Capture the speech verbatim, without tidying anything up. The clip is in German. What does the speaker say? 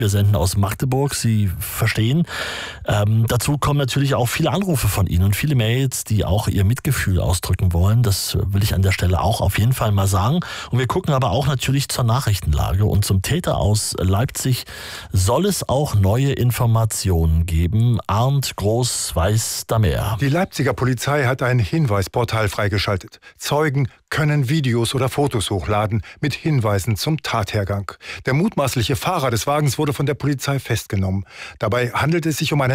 Wir senden aus Magdeburg, Sie verstehen. Ähm, dazu kommen natürlich auch viele Anrufe von Ihnen und viele Mails, die auch Ihr Mitgefühl ausdrücken wollen. Das will ich an der Stelle auch auf jeden Fall mal sagen. Und wir gucken aber auch natürlich zur Nachrichtenlage. Und zum Täter aus Leipzig soll es auch neue Informationen geben. Arndt Groß weiß da mehr. Die Leipziger Polizei hat ein Hinweisportal freigeschaltet. Zeugen können Videos oder Fotos hochladen mit Hinweisen zum Tathergang. Der mutmaßliche Fahrer des Wagens wurde von der Polizei festgenommen. Dabei handelt es sich um einen